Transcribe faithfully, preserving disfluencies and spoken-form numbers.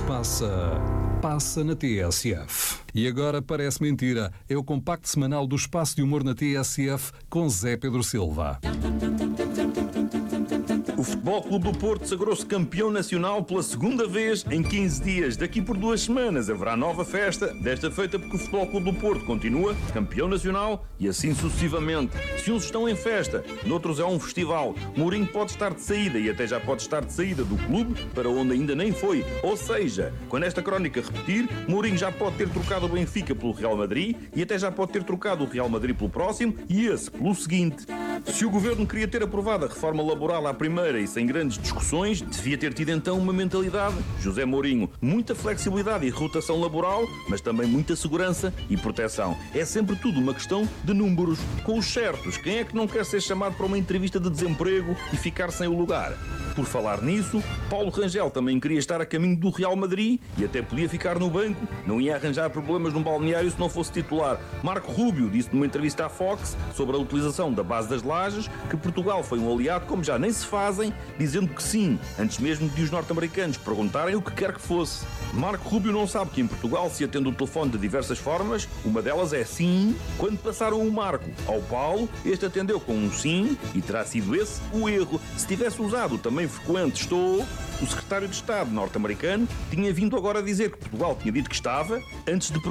passa, passa na T S F. E agora parece mentira, é o compacto semanal do Espaço de Humor na T S F com Zé Pedro Silva. O Futebol Clube do Porto sagrou-se campeão nacional pela segunda vez em quinze dias. Daqui por duas semanas haverá nova festa, desta feita porque o Futebol Clube do Porto continua campeão nacional e assim sucessivamente. Se uns estão em festa, noutros é um festival. Mourinho pode estar de saída e até já pode estar de saída do clube, para onde ainda nem foi. Ou seja, quando esta crónica repetir, Mourinho já pode ter trocado o Benfica pelo Real Madrid e até já pode ter trocado o Real Madrid pelo próximo e esse pelo seguinte. Se o governo queria ter aprovado a reforma laboral à primeira e sem grandes discussões, devia ter tido então uma mentalidade. José Mourinho, muita flexibilidade e rotação laboral, mas também muita segurança e proteção. É sempre tudo uma questão de números. Com os certos, quem é que não quer ser chamado para uma entrevista de desemprego e ficar sem o lugar? Por falar nisso, Paulo Rangel também queria estar a caminho do Real Madrid e até podia ficar no banco. Não ia arranjar problemas num balneário se não fosse titular. Marco Rubio disse numa entrevista à Fox sobre a utilização da base das lajes que Portugal foi um aliado como já nem se fazem, dizendo que sim, antes mesmo de os norte-americanos perguntarem o que quer que fosse. Marco Rubio não sabe que em Portugal se atende o telefone de diversas formas, uma delas é sim. Quando passaram o Marco ao Paulo, este atendeu com um sim e terá sido esse o erro. Se tivesse usado também frequente estou, o secretário de Estado norte-americano tinha vindo agora dizer que Portugal tinha dito que estava antes de